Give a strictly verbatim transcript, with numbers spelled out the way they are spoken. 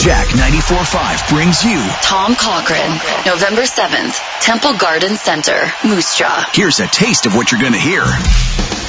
Jack ninety-four point five brings you Tom Cochran, November seventh, Temple Garden Center, Moose Jaw. Here's a taste of what you're going to hear.